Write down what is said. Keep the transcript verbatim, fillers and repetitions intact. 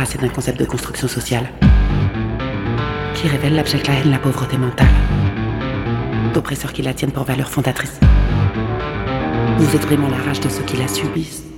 débarrasser d'un concept de construction sociale qui révèle l'abjecte haine, la pauvreté mentale d'oppresseurs qui la tiennent pour valeur fondatrice. Nous exprimons la rage de ceux qui la subissent.